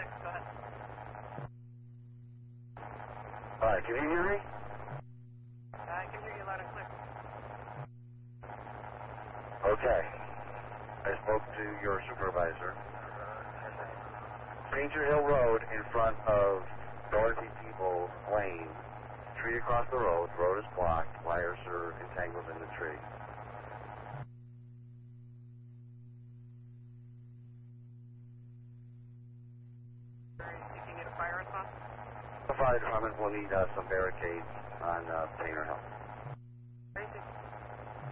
Go ahead. Alright, can you hear me? I can hear you loud and clear. Okay. I spoke to your supervisor. Ranger Hill Road in front of Dorothy Peoples Lane. Tree across the road. The road is blocked. Wires are entangled in the tree. Are you seeking a fire response? The fire department will need some barricades on Painter Hill.